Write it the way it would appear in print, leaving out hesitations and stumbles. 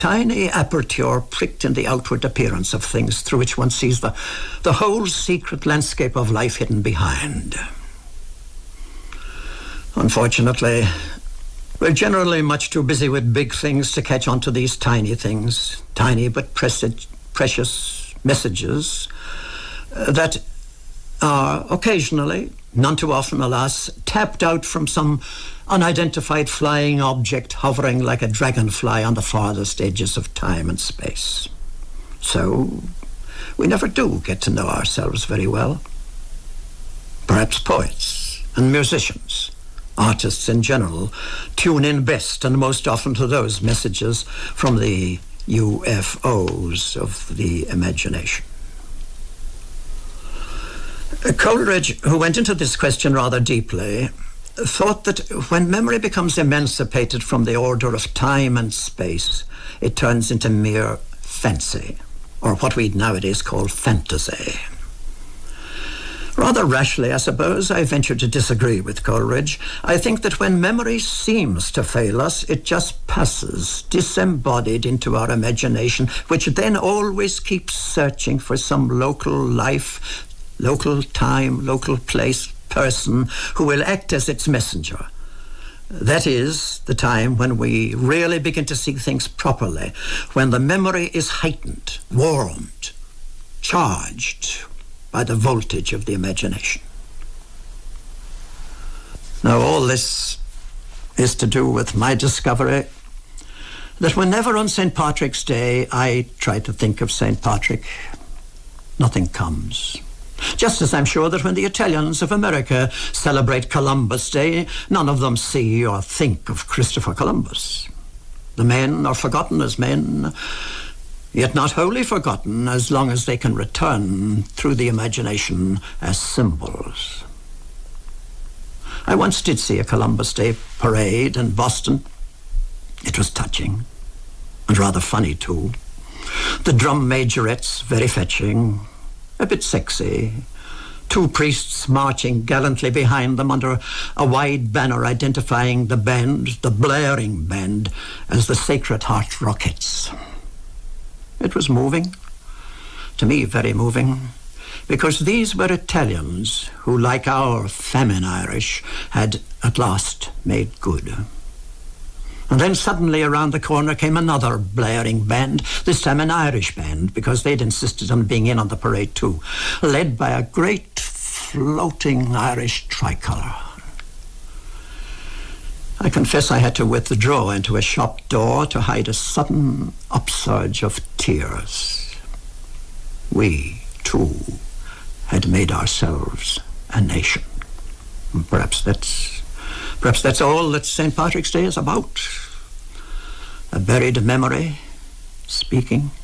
tiny aperture pricked in the outward appearance of things through which one sees the whole secret landscape of life hidden behind. Unfortunately, we're generally much too busy with big things to catch on to these tiny things, tiny but precious messages that are occasionally, none too often, alas, tapped out from some unidentified flying object hovering like a dragonfly on the farthest edges of time and space. So, we never do get to know ourselves very well. Perhaps poets and musicians, artists in general, tune in best and most often to those messages from the UFOs of the imagination. Coleridge, who went into this question rather deeply, thought that when memory becomes emancipated from the order of time and space, it turns into mere fancy, or what we nowadays call fantasy. Rather rashly, I suppose, I venture to disagree with Coleridge. I think that when memory seems to fail us, it just passes, disembodied into our imagination, which then always keeps searching for some local life, local time, local place, person who will act as its messenger. That is the time when we really begin to see things properly, when the memory is heightened, warmed, charged by the voltage of the imagination. Now, all this is to do with my discovery that whenever on St. Patrick's Day I try to think of St. Patrick, nothing comes. Just as I'm sure that when the Italians of America celebrate Columbus Day, none of them see or think of Christopher Columbus. The men are forgotten as men, yet not wholly forgotten as long as they can return through the imagination as symbols. I once did see a Columbus Day parade in Boston. It was touching and rather funny too. The drum majorettes, very fetching, a bit sexy. Two priests marching gallantly behind them under a wide banner identifying the band, the blaring band, as the Sacred Heart Rockettes. It was moving, to me very moving, because these were Italians who, like our famine Irish, had at last made good. And then suddenly around the corner came another blaring band, this time an Irish band, because they'd insisted on being in on the parade too, led by a great floating Irish tricolour. I confess I had to withdraw into a shop door to hide a sudden upsurge of tears. We, too, had made ourselves a nation. Perhaps that's all that St. Patrick's Day is about. A buried memory speaking.